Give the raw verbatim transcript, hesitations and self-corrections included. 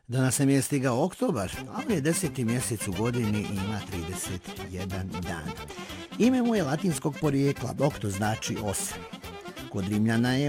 Danas nam je stigao oktobar, ali je deseti mjesec u godini i ima trideset jedan dan. Ime mu je latinskog porijekla, okto znači osam. Kod Rimljana je